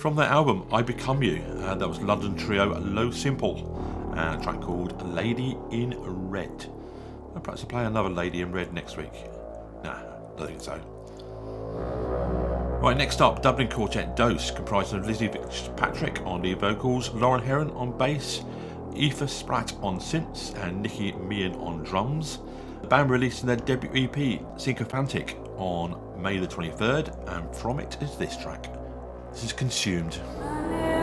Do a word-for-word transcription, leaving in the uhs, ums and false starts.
From their album I Become You, uh, that was London trio Low Simple, and a track called Lady in Red. And perhaps I'll play another Lady in Red next week. Nah, don't think so. Right, next up, Dublin quartet Dose, comprising of Lizzie Fitzpatrick on lead vocals, Lauren Heron on bass, Aoife Spratt on synths, and Nikki Meehan on drums. The band releasing their debut E P, Sycophantic, on May the twenty-third, and from it is this track. This is Consumed.